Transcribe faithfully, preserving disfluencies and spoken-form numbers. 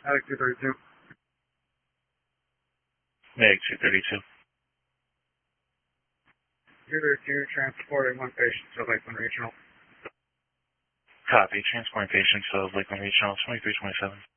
Medic two thirty-two. Medic two thirty-two. two thirty-two, transporting one patient to Lakeland Regional. Copy. Transporting patient to Lakeland Regional, twenty-three twenty-seven.